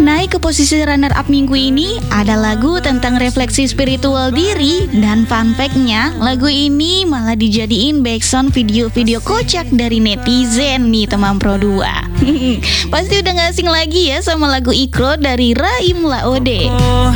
Naik ke posisi runner up minggu ini ada lagu tentang refleksi spiritual diri. Dan fun fact-nya, lagu ini malah dijadiin backsound video-video kocak dari netizen nih teman Pro 2. Pasti udah gak asing lagi ya sama lagu Ikro dari Raim Laode.